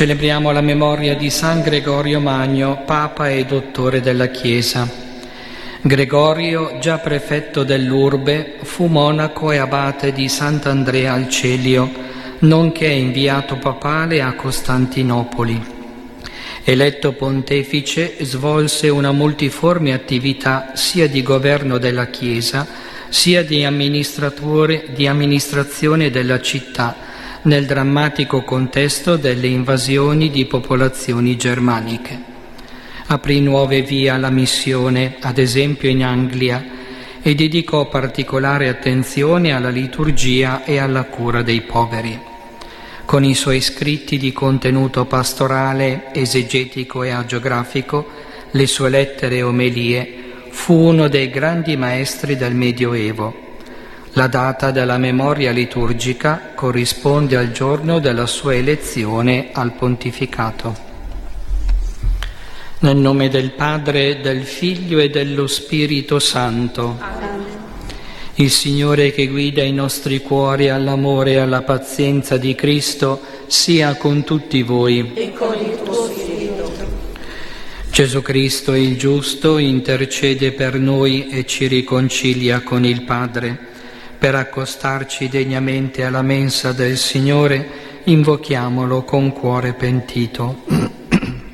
Celebriamo la memoria di San Gregorio Magno, Papa e Dottore della Chiesa. Gregorio, già prefetto dell'Urbe, fu monaco e abate di Sant'Andrea al Celio, nonché inviato papale a Costantinopoli. Eletto pontefice, svolse una multiforme attività sia di governo della Chiesa, sia di amministrazione della città, nel drammatico contesto delle invasioni di popolazioni germaniche. Aprì nuove vie alla missione, ad esempio in Anglia, e dedicò particolare attenzione alla liturgia e alla cura dei poveri. Con i suoi scritti di contenuto pastorale, esegetico e agiografico, le sue lettere e omelie, fu uno dei grandi maestri del Medioevo. La data della memoria liturgica corrisponde al giorno della sua elezione al pontificato. Nel nome del Padre, del Figlio e dello Spirito Santo. Amen. Il Signore che guida i nostri cuori all'amore e alla pazienza di Cristo sia con tutti voi. E con il tuo Spirito. Gesù Cristo, il giusto, intercede per noi e ci riconcilia con il Padre. Per accostarci degnamente alla mensa del Signore, invochiamolo con cuore pentito.